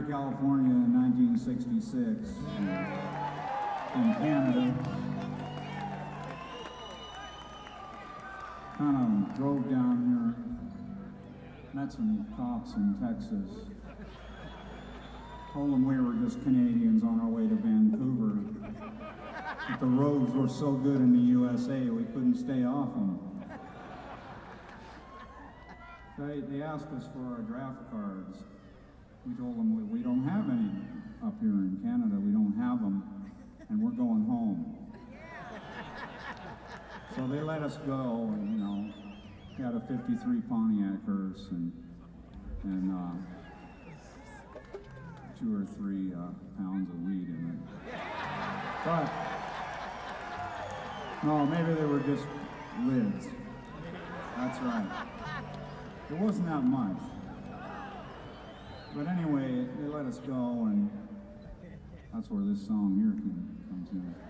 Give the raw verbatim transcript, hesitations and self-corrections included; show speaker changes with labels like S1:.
S1: California in nineteen sixty-six, in Canada. Kind of drove down here, met some cops in Texas. Told them we were just Canadians on our way to Vancouver. But the roads were so good in the U S A, we couldn't stay off them. They, they asked us for our draft cards. We told them we, we don't have any up here in Canada. We don't have them, and we're going home. So they let us go, and you know, we had a fifty-three Pontiac hearse and and uh, two or three uh, pounds of weed in it. But no, maybe they were just lids. That's right. It wasn't that much. But anyway, they let us go, and that's where this song here comes in.